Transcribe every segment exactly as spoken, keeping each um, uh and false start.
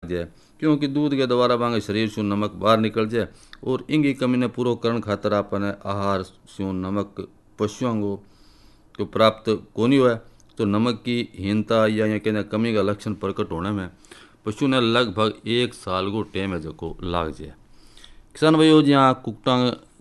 जाए, क्योंकि दूध के द्वारा बांगे शरीर से नमक बाहर निकल जाए और इंगी कमी ने पूरा करण खातर आपने आहार से नमक पशुओं को प्राप्त कोनी हुआ। तो नमक की हीनता या या कहना कमी का लक्षण प्रकट होने में पशु ने लगभग एक साल को टाइम है जो लाग जाए। किसान भाइयों जी कुकटा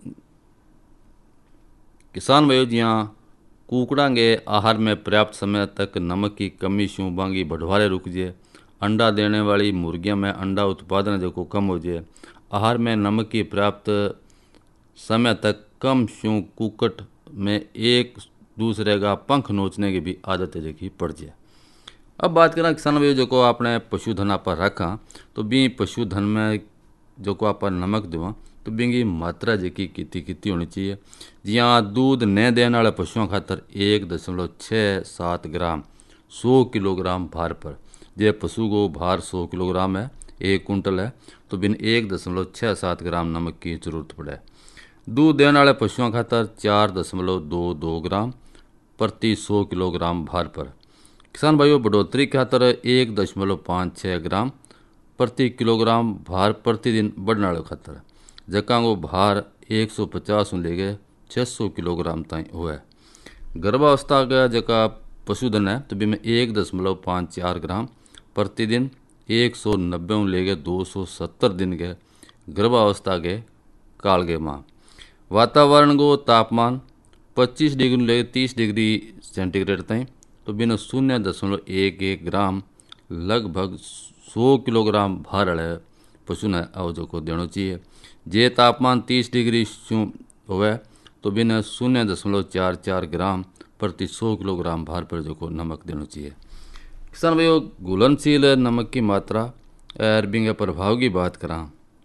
किसान भाइयों जी कुकड़ा के आहार में पर्याप्त समय तक नमक की कमी से बांगी बढ़वारे रुक जाए। अंडा देने वाली मुर्गियों में अंडा उत्पादन जो कम हो जाए। आहार में नमक की पर्याप्त समय तक कम शू कुकट में एक दूसरे का पंख नोचने की भी आदत है जो पड़ जाए। अब बात करें किसान भाई जो आपने पशुधन आप रखा तो बी पशुधन में जो को आप नमक देवा तो बिंगी मात्रा जी कितनी कितनी होनी चाहिए। जिया दूध न देने वाले पशुओं खातर एक दशमलव छः सात ग्राम सौ किलोग्राम भार पर, जे पशु को भार सौ किलोग्राम है एक कुंटल है तो बिन एक दशमलव छः सात ग्राम नमक की जरूरत पड़े। दूध देने वाले पशुओं खातर चार दशमलव दो दो ग्राम प्रति सौ किलोग्राम भार पर। किसान भाइयों बढ़ोतरी खातर एक दशमलव पाँच छः ग्राम प्रति किलोग्राम भार प्रतिदिन बढ़ने वाले खातर जका को भार एक सौ पचास लेके छः सौ किलोग्राम तक हुआ है। गर्भावस्था का जका पशुधन है तो भी एक दशमलव पाँच चार ग्राम प्रतिदिन एक सौ नब्बे लेके दो सौ सत्तर दिन के गर्भावस्था के काल के माह। वातावरण को तापमान पच्चीस डिग्री लेके तीस डिग्री सेंटीग्रेड तक तो बिना शून्य दशमलव एक एक ग्राम लगभग सौ किलोग्राम भार वाले पशु ने आवजो को देना चाहिए। जे तापमान तीस डिग्री शू हुआ तो बिना शून्य दशमलव चार चार ग्राम प्रति सौ किलोग्राम भार पर जो को नमक देना चाहिए। किसान भाइयों घुलनशील नमक की मात्रा और बिंगे प्रभाव की बात करा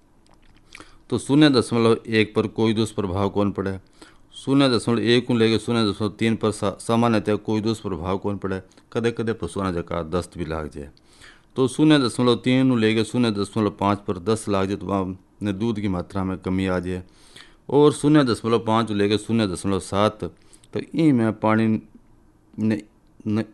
तो शून्य दशमलव एक पर कोई दुष्प्रभाव कौन पड़े। शून्य दशमलव एक को लेकर शून्य दशमलव तीन पर सामान्यतः कोई दुष्प्रभाव कौन पड़े। कदे कदे पशुओं ने जका दस्त भी लाग जाए। तो शून्य दशमलव तीन लेकर शून्य दशमलव पाँच पर दस्त लाग जाए तो ने दूध की मात्रा में कमी आ जाए। और शून्य दशमलव पाँच लेकर शून्य दशमलव सात तो ई में पानी ने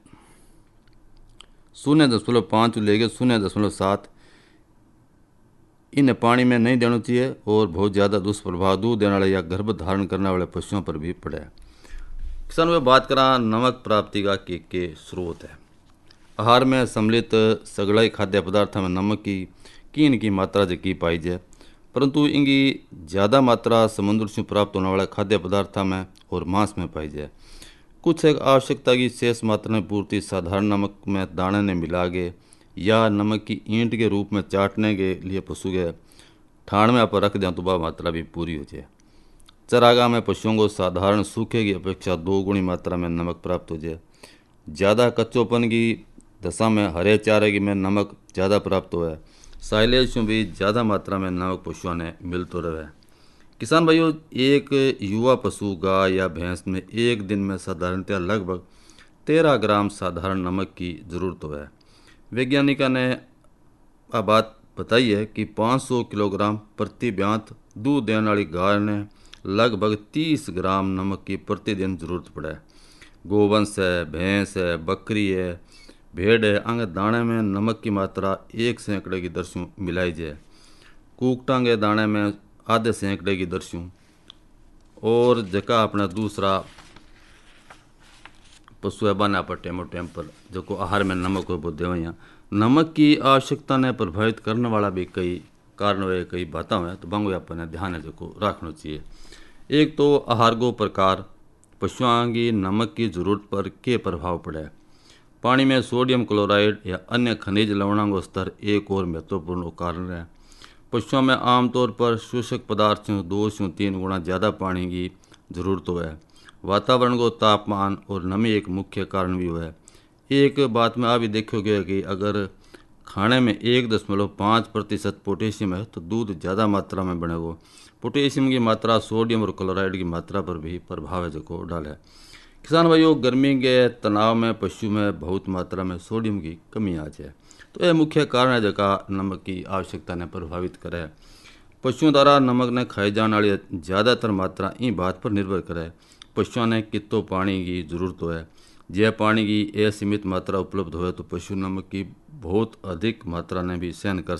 शून्य दशमलव पाँच लेकर शून्य दशमलव सात इन्हें पानी में नहीं देना चाहिए और बहुत ज़्यादा दुष्प्रभाव दूध देने वाले या गर्भ धारण करने वाले पशुओं पर भी पड़े। किसान में बात करा नमक प्राप्ति का के, के स्रोत है। आहार में सम्मिलित सगड़ाई खाद्य पदार्थों में नमक की कीन की मात्रा जकी पाई जाए, परंतु इनकी ज़्यादा मात्रा समुद्र से प्राप्त होने वाले खाद्य पदार्थों में और मांस में पाई जाए। कुछ एक आवश्यकता की शेष मात्रा में पूर्ति साधारण नमक में दाने ने मिला के या नमक की ईंट के रूप में चाटने के लिए पशु के ठाण में आप रख दें तो वह मात्रा भी पूरी हो जाए। चरागाह में पशुओं को साधारण सूखे की अपेक्षा दो गुणी मात्रा में नमक प्राप्त हो जाए। ज़्यादा कच्चोपन की दशा में हरे चारे की में नमक ज़्यादा प्राप्त हुआ है। साइलेज में भी ज़्यादा मात्रा में नमक पशुओं ने मिलते रहे। किसान भाइयों एक युवा पशु गाय या भैंस में एक दिन में साधारणतः लगभग तेरह ग्राम साधारण नमक की जरूरत है। वैज्ञानिकों ने अब बात बताई है कि पाँच सौ किलोग्राम प्रति ब्यांत दूध देने वाली गाय ने लगभग तीस ग्राम नमक की प्रतिदिन जरूरत पड़े। गोवंश है, भैंस है, बकरी है, भेड़ है, अंग दाने में नमक की मात्रा एक सैकड़े की दर से मिलाई जाए। कुकटा के दाने में आधे सैकड़े की दर से और जका अपना दूसरा पशु है बना पर टेमो टेम पर जो को आहार में नमक हो वो देवैया। नमक की आवश्यकता ने प्रभावित करने वाला भी कई कारण हुए कई बातें हुए तो बंगो अपने ध्यान है जो को रखना चाहिए। एक तो आहार को प्रकार पशुओं की नमक की जरूरत पर के प्रभाव पड़े। पानी में सोडियम क्लोराइड या अन्य खनिज लवणों का स्तर एक और महत्वपूर्ण कारण है। पशुओं में आमतौर पर शोषक पदार्थ से दो से तीन गुना ज़्यादा पानी की जरूरत है। वातावरण को तापमान और नमी एक मुख्य कारण भी है। एक बात में आप भी देखोगे कि अगर खाने में एक दशमलव पाँच प्रतिशत पोटेशियम है तो दूध ज़्यादा मात्रा में बनेगा। पोटेशियम की मात्रा सोडियम और क्लोराइड की मात्रा पर भी प्रभाव है जो को डाले। किसान भाइयों गर्मी के तनाव में पशु में बहुत मात्रा में सोडियम की कमी आ जाए तो यह मुख्य कारण है जका नमक की आवश्यकता ने प्रभावित करे। पशुओं द्वारा नमक ने खाई जाने वाली ज़्यादातर मात्रा इन बात पर निर्भर करे पशुओं ने कितो पानी की जरूरत है। जय पानी की असीमित मात्रा उपलब्ध हो तो पशु नमक की बहुत अधिक मात्रा ने भी सहन कर